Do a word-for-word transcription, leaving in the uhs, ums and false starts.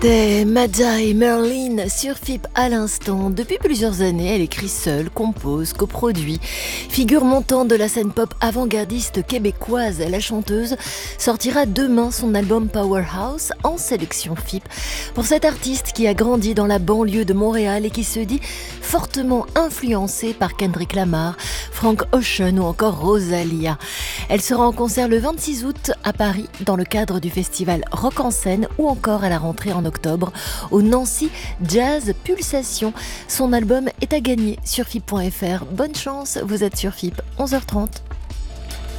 C'était Madja et Merlin sur F I P à l'instant. Depuis plusieurs années, elle écrit seule, compose, coproduit. Figure montante de la scène pop avant-gardiste québécoise, la chanteuse sortira demain son album Powerhouse en sélection F I P. Pour cette artiste qui a grandi dans la banlieue de Montréal et qui se dit fortement influencée par Kendrick Lamar, Frank Ocean ou encore Rosalia. Elle sera en concert le vingt-six août à Paris dans le cadre du festival Rock en scène ou encore à la rentrée en octobre au Nancy Jazz Pulsation. Son album est à gagner sur F I P point F R. Bonne chance, vous êtes sur F I P, onze heures trente.